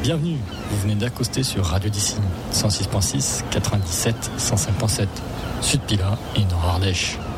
Bienvenue, vous venez d'accoster sur Radio Dissine, 106.6, 97, 105.7, Sud Pila et Nord Ardèche.